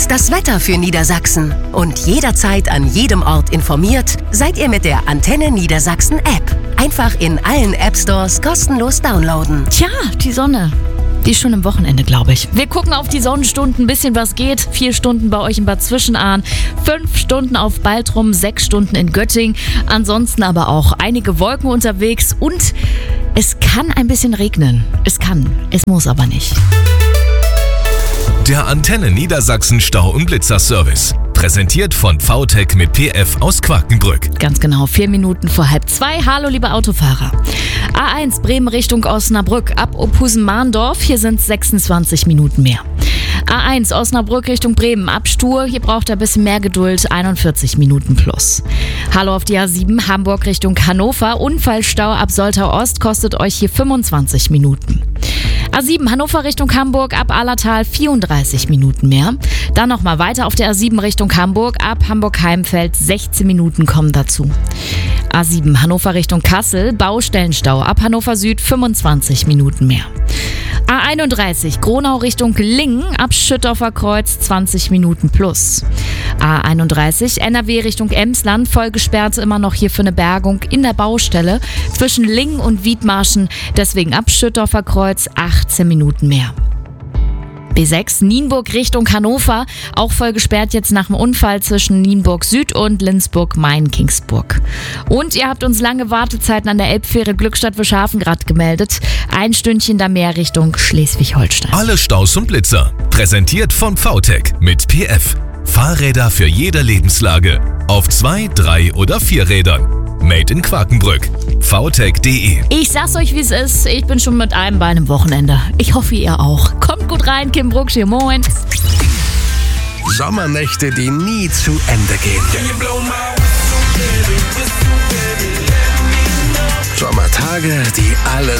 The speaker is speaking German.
Und das Wetter für Niedersachsen. Und jederzeit an jedem Ort informiert seid ihr mit der Antenne Niedersachsen App. Einfach in allen App-Stores kostenlos downloaden. Tja, die Sonne. Die ist schon am Wochenende, glaube ich. Wir gucken auf die Sonnenstunden, ein bisschen was geht. 4 Stunden bei euch in Bad Zwischenahn, 5 Stunden auf Baltrum, 6 Stunden in Göttingen. Ansonsten aber auch einige Wolken unterwegs und es kann ein bisschen regnen. Es muss aber nicht. Der Antenne Niedersachsen Stau- und Blitzerservice. Präsentiert von VTech mit PF aus Quakenbrück. Ganz genau, 4 Minuten vor 1:30. Hallo, liebe Autofahrer. A1 Bremen Richtung Osnabrück ab Ophusen-Mahndorf. Hier sind 26 Minuten mehr. A1 Osnabrück Richtung Bremen ab Stur. Hier braucht ihr ein bisschen mehr Geduld. 41 Minuten plus. Hallo auf die A7 Hamburg Richtung Hannover. Unfallstau ab Soltau Ost kostet euch hier 25 Minuten. A7 Hannover Richtung Hamburg ab Allertal 34 Minuten mehr. Dann nochmal weiter auf der A7 Richtung Hamburg ab Hamburg-Heimfeld 16 Minuten kommen dazu. A7 Hannover Richtung Kassel Baustellenstau ab Hannover Süd 25 Minuten mehr. A31 Gronau Richtung Lingen ab Schüttorfer Kreuz 20 Minuten plus. A31 NRW Richtung Emsland voll gesperrt immer noch hier für eine Bergung in der Baustelle zwischen Lingen und Wiedmarschen, deswegen ab Schüttorfer Kreuz 18 Minuten mehr. B6 Nienburg Richtung Hannover, auch voll gesperrt jetzt nach dem Unfall zwischen Nienburg Süd und Lindsburg-Main-Kingsburg. Und ihr habt uns lange Wartezeiten an der Elbfähre Glückstadt-Wischhafengrad gemeldet. 1 Stündchen da mehr Richtung Schleswig-Holstein. Alle Staus und Blitzer. Präsentiert von VTech mit PF. Fahrräder für jede Lebenslage. Auf 2, 3 oder 4 Rädern. Made in Quakenbrück. VTech.de. Ich sag's euch, wie es ist. Ich bin schon mit einem Bein im Wochenende. Ich hoffe, ihr auch. Kommt gut rein, Kim Brucksch hier. Moin. Sommernächte, die nie zu Ende gehen. Sommertage, die alle